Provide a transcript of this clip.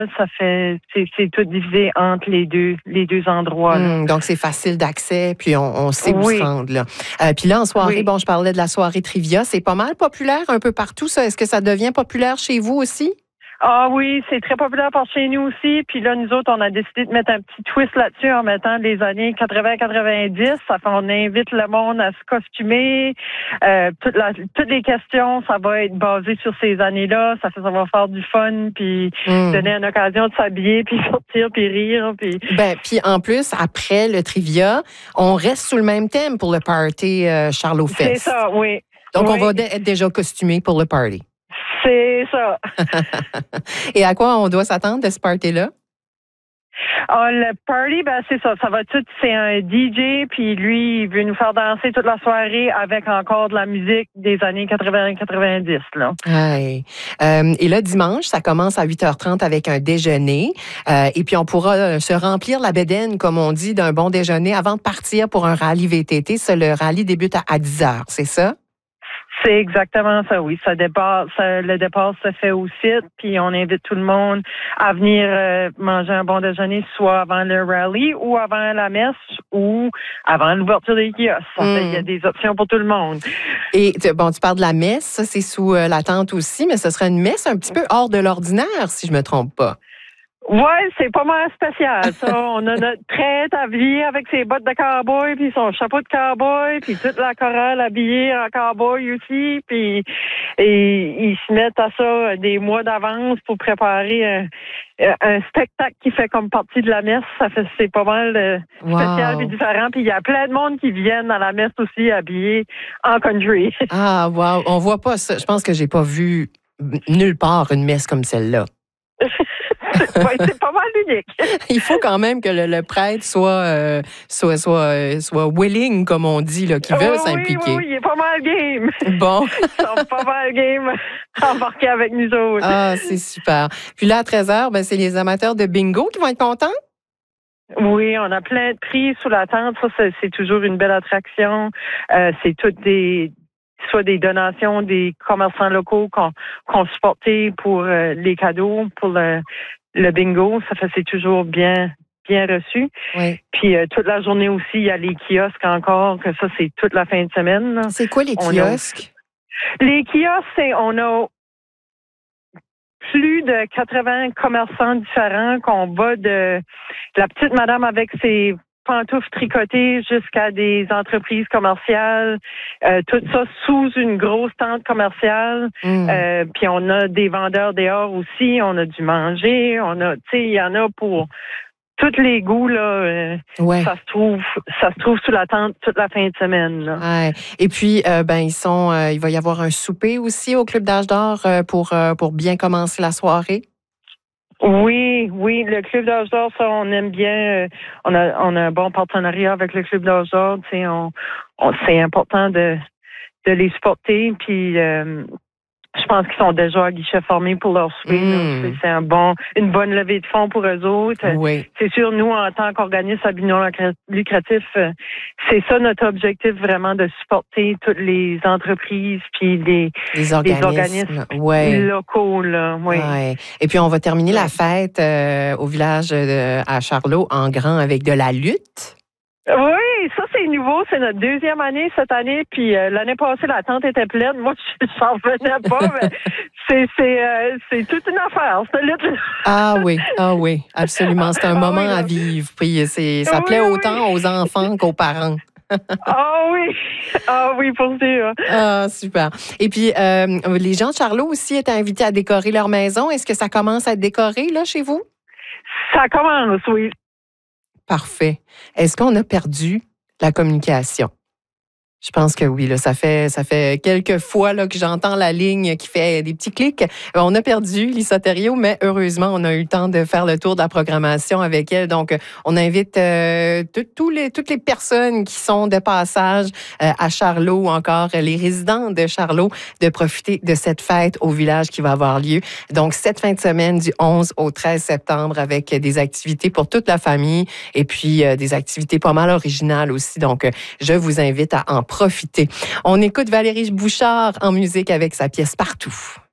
c'est tout divisé entre les deux endroits. Donc, c'est facile d'accès, puis on sait où se rendre. Là. Puis là, en soirée, je parlais de la soirée trivia. C'est pas mal populaire un peu partout, ça. Est-ce que ça devient populaire chez vous aussi? Ah oui, c'est très populaire par chez nous aussi. Puis là, nous autres, on a décidé de mettre un petit twist là-dessus en mettant les années 80-90. Ça fait on invite le monde à se costumer. Toutes les questions, ça va être basé sur ces années-là. Ça va faire du fun, puis donner une occasion de s'habiller, puis sortir, puis rire. Puis en plus, après le trivia, on reste sous le même thème pour le party Charlot Fest. C'est ça, oui. Donc, on va être déjà costumé pour le party. C'est ça. Et à quoi on doit s'attendre de ce party-là? Le party, c'est ça. Ça va tout. C'est un DJ, puis lui, il veut nous faire danser toute la soirée avec encore de la musique des années 80-90. Là. Et là, dimanche, ça commence à 8h30 avec un déjeuner. Et puis, on pourra se remplir la bédaine, comme on dit, d'un bon déjeuner avant de partir pour un rallye VTT. Le rallye débute à 10h, c'est ça? C'est exactement ça, oui. Le départ se fait au site, puis on invite tout le monde à venir manger un bon déjeuner, soit avant le rallye ou avant la messe ou avant l'ouverture des kiosques. Il y a des options pour tout le monde. Et tu parles de la messe, ça c'est sous la tente aussi, mais ce sera une messe un petit peu hors de l'ordinaire, si je me trompe pas. Ouais, c'est pas mal spécial, ça. On a notre prêtre habillé avec ses bottes de cowboy, puis son chapeau de cowboy, puis toute la chorale habillée en cowboy aussi, puis ils se mettent à ça des mois d'avance pour préparer un spectacle qui fait comme partie de la messe. C'est pas mal spécial et différent. Puis il y a plein de monde qui viennent à la messe aussi habillés en country. Ah, wow! On voit pas ça. Je pense que j'ai pas vu nulle part une messe comme celle-là. C'est pas mal unique. Il faut quand même que le prêtre soit willing, comme on dit, là, qui veut s'impliquer. Oui, il est pas mal game. Bon. Ils sont pas mal game embarqués avec nous autres. Ah, c'est super. Puis là, à 13h, c'est les amateurs de bingo qui vont être contents? Oui, on a plein de prix sous la tente. Ça, c'est toujours une belle attraction. C'est toutes soit des donations des commerçants locaux qu'on supportait pour les cadeaux, pour le bingo. C'est toujours bien reçu. Oui. Puis toute la journée aussi, il y a les kiosques encore, que ça, c'est toute la fin de semaine. Là. C'est quoi les kiosques? Les kiosques, on a plus de 80 commerçants différents qu'on va de la petite madame avec ses pantoufles tricotées jusqu'à des entreprises commerciales, tout ça sous une grosse tente commerciale. Puis on a des vendeurs dehors aussi, on a du manger, il y en a pour tous les goûts là. Ça se trouve sous la tente toute la fin de semaine. Là. Ouais. Et puis il va y avoir un souper aussi au Club d'Âge d'Or pour bien commencer la soirée. Oui, le Club d'Âge d'Or, ça, on aime bien. On a un bon partenariat avec le Club d'Âge d'Or. C'est important de les supporter. Puis, je pense qu'ils sont déjà à guichet formé pour leur souper. C'est une bonne levée de fonds pour eux autres. Oui. C'est sûr, nous, en tant qu'organisme à but non lucratif, c'est ça notre objectif, vraiment, de supporter toutes les entreprises puis les organismes locaux. Là, oui. Ouais. Et puis, on va terminer la fête au village à Charlot en grand avec de la lutte. Oui, ça c'est nouveau. C'est notre deuxième année cette année. Puis l'année passée, la tente était pleine. Moi, je n'en revenais pas, mais c'est toute une affaire, cette lutte. Ah oui, absolument. C'est un moment à vivre. Puis ça plaît autant aux enfants qu'aux parents. Ah oui, pour sûr. Ah, super. Et puis, les gens de Charlot aussi étaient invités à décorer leur maison. Est-ce que ça commence à être décoré, là, chez vous? Ça commence, oui. Parfait. Est-ce qu'on a perdu la communication? Je pense que oui. Là, ça fait quelques fois là, que j'entends la ligne qui fait des petits clics. On a perdu Lisa Thériault, mais heureusement, on a eu le temps de faire le tour de la programmation avec elle. Donc, on invite toutes les personnes qui sont de passage à Charlot ou encore les résidents de Charlot de profiter de cette fête au village qui va avoir lieu. Donc, cette fin de semaine du 11 au 13 septembre avec des activités pour toute la famille et puis des activités pas mal originales aussi. Donc, je vous invite à en profiter. On écoute Valérie Bouchard en musique avec sa pièce Partout.